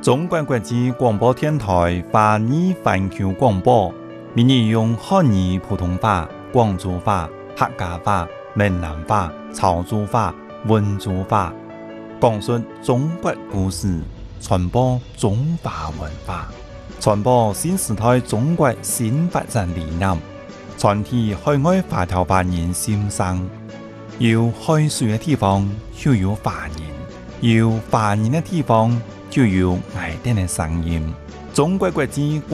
中国国际广播电台华语环球广播，每日用汉语普通话、广州话、客家话、闽南话、潮州话、温州话，讲述中国故事，传播中华文化，传播新时代中国新发展理念，传递海外华侨华人心声。有海水的地方就有华人，有华人的地方就有爱店的声音。中国国际